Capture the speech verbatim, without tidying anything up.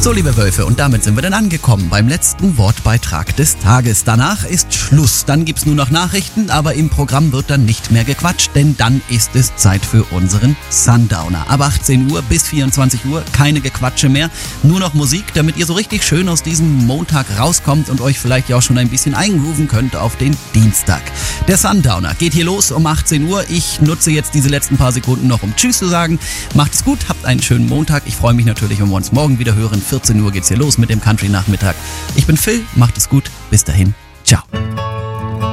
So, liebe Wölfe, und damit sind wir dann angekommen beim letzten Wortbeitrag des Tages. Danach ist Schluss. Dann gibt's nur noch Nachrichten, aber im Programm wird dann nicht mehr gequatscht, denn dann ist es Zeit für unseren Sundowner. Ab achtzehn Uhr bis vierundzwanzig Uhr keine Gequatsche mehr, nur noch Musik, damit ihr so richtig schön aus diesem Montag rauskommt und euch vielleicht ja auch schon ein bisschen eingrooven könnt auf den Dienstag. Der Sundowner geht hier los um achtzehn Uhr. Ich nutze jetzt diese letzten paar Sekunden noch, um Tschüss zu sagen. Macht es gut, habt einen schönen Montag. Ich freue mich natürlich, wenn wir uns morgen wieder hören. vierzehn Uhr geht's hier los mit dem Country-Nachmittag. Ich bin Phil, macht es gut, bis dahin, ciao.